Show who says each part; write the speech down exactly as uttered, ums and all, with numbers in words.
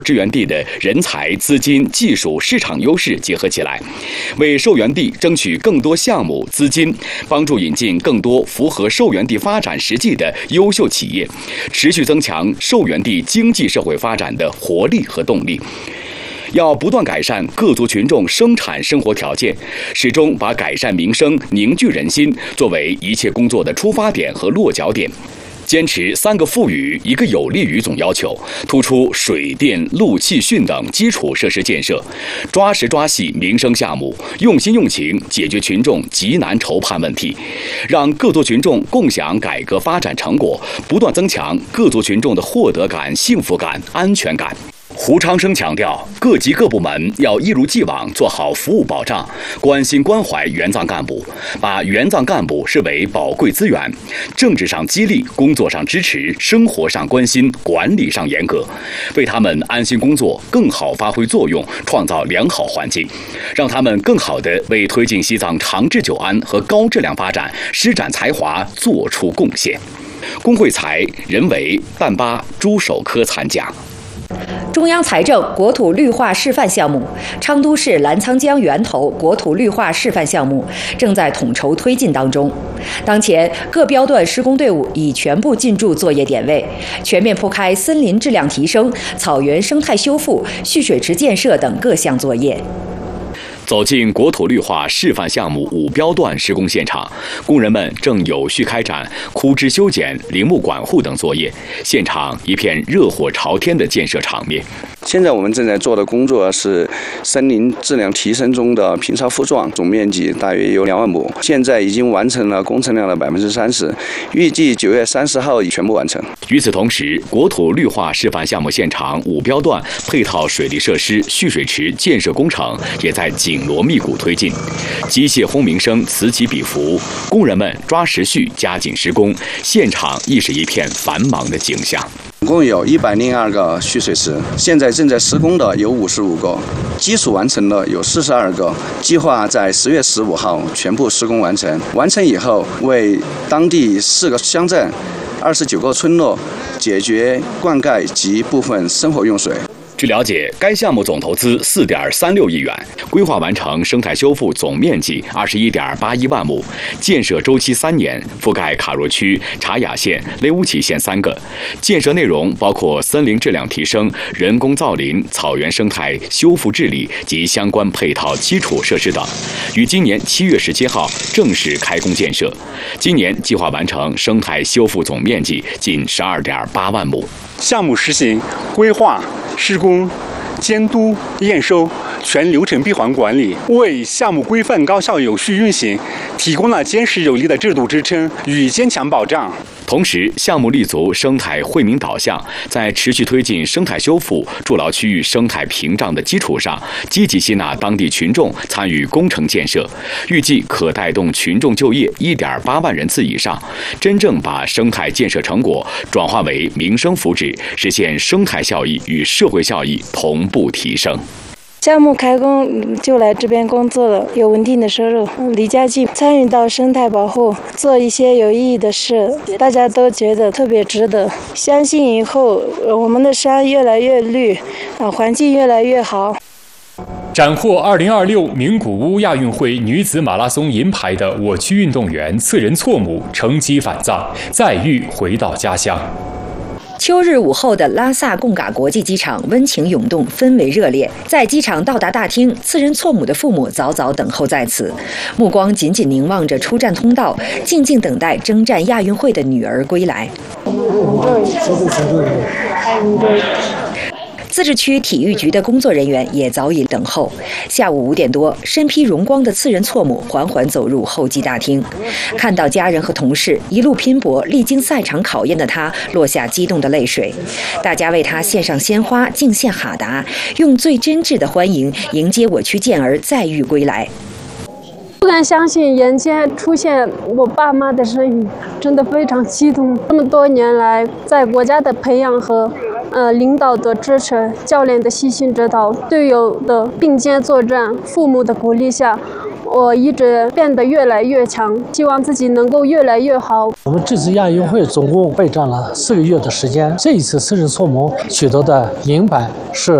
Speaker 1: 支援地的人才、资金、技术、市场优势结合起来，为受援地争取更多项目、资金，帮助引进更多符合受援地发展实际的优秀企业，持续增强受援地经济社会发展的活力和动力。要不断改善各族群众生产生活条件，始终把改善民生、凝聚人心作为一切工作的出发点和落脚点。坚持三个富裕一个有利于总要求，突出水电路气汛等基础设施建设，抓实抓细民生项目，用心用情解决群众急难愁盼问题，让各族群众共享改革发展成果，不断增强各族群众的获得感、幸福感、安全感。胡昌生强调，各级各部门要一如既往做好服务保障，关心关怀援藏干部，把援藏干部视为宝贵资源，政治上激励，工作上支持，生活上关心，管理上严格，为他们安心工作更好发挥作用创造良好环境，让他们更好地为推进西藏长治久安和高质量发展施展才华做出贡献。龚慧才、任维、但巴、朱守科参讲。
Speaker 2: 中央财政国土绿化示范项目、昌都市澜沧江源头国土绿化示范项目正在统筹推进当中。当前各标段施工队伍已全部进驻作业点位，全面铺开森林质量提升、草原生态修复、蓄水池建设等各项作业。
Speaker 1: 走进国土绿化示范项目五标段施工现场，工人们正有序开展枯枝修剪、林木管护等作业，现场一片热火朝天的建设场面。
Speaker 3: 现在我们正在做的工作是森林质量提升中的平草复壮，总面积大约有两万亩，现在已经完成了工程量的百分之三十，预计九月三十号全部完成。
Speaker 1: 与此同时，国土绿化示范项目现场五标段配套水利设施、蓄水池建设工程也在紧锣密鼓推进，机械轰鸣声此起彼伏，工人们抓时序加紧施工，现场亦是一片繁忙的景象。
Speaker 3: 总共有一百零二个蓄水池，现在正在施工的有五十五个，基础完成的有四十二个，计划在十月十五号全部施工完成。完成以后，为当地四个乡镇、二十九个村落解决灌溉及部分生活用水。
Speaker 1: 据了解，该项目总投资四点三六亿元，规划完成生态修复总面积二十一点八一万亩，建设周期三年，覆盖卡若区、察雅县、雷乌齐县三个。建设内容包括森林质量提升、人工造林、草原生态修复治理及相关配套基础设施等。于今年七月十七号正式开工建设。今年计划完成生态修复总面积近十二点八万亩。
Speaker 4: 项目实行规划、施工、监督、验收全流程闭环管理，为项目规范高效有序运行提供了坚实有力的制度支撑与坚强保障。
Speaker 1: 同时，项目立足生态惠民导向，在持续推进生态修复、筑牢区域生态屏障的基础上，积极吸纳当地群众参与工程建设，预计可带动群众就业一点八万人次以上，真正把生态建设成果转化为民生福祉，实现生态效益与社会效益同步提升。
Speaker 5: 项目开工就来这边工作了，有稳定的收入，离家近，参与到生态保护，做一些有意义的事，大家都觉得特别值得。相信以后我们的山越来越绿，啊，环境越来越好。
Speaker 6: 斩获二零二六名古屋亚运会女子马拉松银牌的我区运动员次仁错母乘机返藏，再遇回到家乡。
Speaker 2: 秋日午后的拉萨贡嘎国际机场温情涌动，氛围热烈。在机场到达大厅，次仁错母的父母早早等候在此，目光紧紧凝望着出站通道，静静等待征战亚运会的女儿归来。自治区体育局的工作人员也早已等候。下午五点多，身披荣光的次仁错母缓缓走入候机大厅，看到家人和同事一路拼搏、历经赛场考验的他，落下激动的泪水。大家为他献上鲜花，敬献哈达，用最真挚的欢迎迎接我区健儿再遇归来。
Speaker 7: 不敢相信眼前出现我爸妈的身影，真的非常激动。这么多年来，在国家的培养和呃领导的支持、教练的细心指导、队友的并肩作战、父母的鼓励下，我一直变得越来越强，希望自己能够越来越好。
Speaker 8: 我们这次亚运会总共备战了四个月的时间，这一次次日错模取得的银牌是